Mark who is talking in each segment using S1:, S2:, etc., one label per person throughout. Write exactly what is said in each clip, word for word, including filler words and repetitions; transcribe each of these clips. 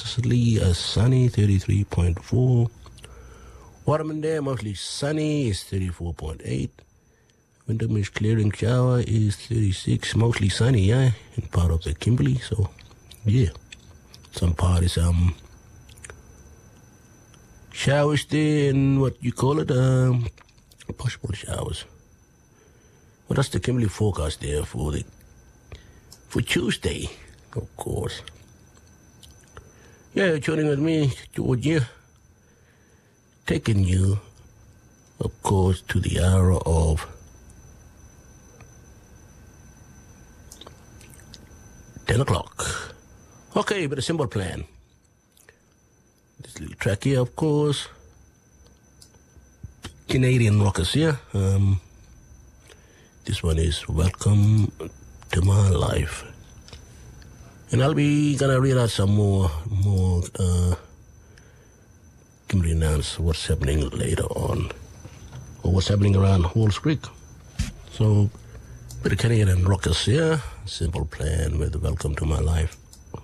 S1: mostly uh, sunny, thirty-three point four. Waterman, mostly sunny, is thirty-four point eight. Windham clearing shower is thirty-six, mostly sunny, yeah, in part of the Kimberley. So, yeah, some part is um showers there and what you call it, um, possible showers. Well, that's the Kimberley forecast there for the for Tuesday, of course. Yeah, you're tuning with me, Georgia, taking you, of course, to the hour of ten o'clock. Okay, but a simple plan. This little track here, of course. Canadian rockers here. Um, this one is Welcome to My Life. And I'll be gonna read out some more, more, uh, Kimberley announce what's happening later on. Or what's happening around Halls Creek. So, bit of Canadian rockers here. Simple plan with Welcome to My Life.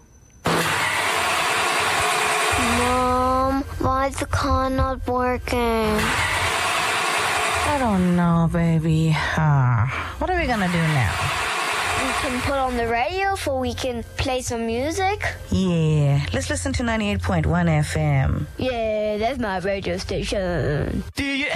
S2: Mom, why is the car not working?
S3: I don't know, baby. Uh, what are we gonna do now?
S2: We can put on the radio so we can play some music.
S3: Yeah, let's listen to ninety-eight point one F M.
S2: Yeah, that's my radio station.
S4: Do you